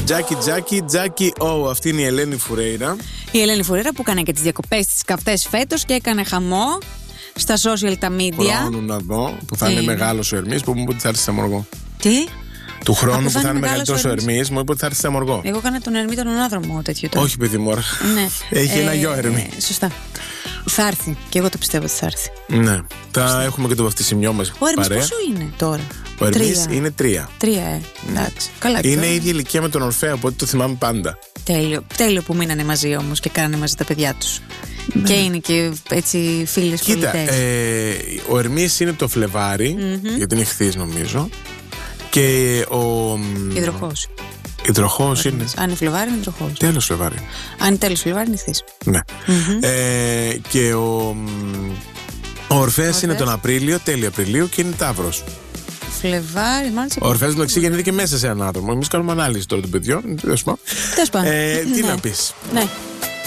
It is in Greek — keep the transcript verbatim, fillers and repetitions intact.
Τζάκι, Τζάκι, Τζάκι, oh, αυτή είναι η Ελένη Φουρέιρα. Η Ελένη Φουρέιρα που έκανε και τις διακοπές της καυτές φέτος και έκανε χαμό στα social τα media. Χρόνου να δω που θα είναι μεγάλος ο Ερμής, που μου είπε ότι θα έρθει σε Αμοργό. Τι? Του χρόνου που θα είναι μεγαλύτερος ο Ερμής, μου είπε ότι θα έρθει σε Αμοργό. Εγώ έκανα τον Ερμή τον ανάδρομο τέτοιο τώρα. Όχι, παιδί μου, ναι. Έχει ε, ένα γιο Ερμή. Ε, σωστά. Θα έρθει. Και εγώ το πιστεύω ότι θα έρθει. Ναι. Θα έχουμε και το βαφτισιμιό μας. Ο Ερμής πόσο είναι τώρα? Ο Ερμής είναι τρία. Τρία, ε. Εντάξει. Καλά, είναι τώρα. η ίδια ηλικία με τον Ορφέα, οπότε το θυμάμαι πάντα. Τέλειο. Τέλειο που μείνανε μαζί όμως και κάνανε μαζί τα παιδιά τους. Ναι. Και είναι και έτσι φίλες Κοίτα, πολιτές. Ε, ο Ερμής είναι το Φλεβάρι, mm-hmm. γιατί είναι ηχθής νομίζω. Και ο. Υδροχός. Υδροχός είναι. Αν είναι Φλεβάρι, είναι υδροχός. Τέλος Φλεβάρι. Αν είναι τέλος Φλεβάρι, είναι ηχθής. Ναι. Mm-hmm. Ε, και ο. Ο Ορφέας είναι τον Απρίλιο, τέλειο Απριλίου και είναι Ταύρος. Φλεβάρι, μάλιστα. Ο Ορφέας μεταξύ γεννήθηκε και μέσα σε έναν άτομο. Εμείς κάνουμε ανάλυση τώρα των παιδιών. Τέλος πάντων. Τέλος πάντων. Ε, τι ναι. να πεις. Ναι.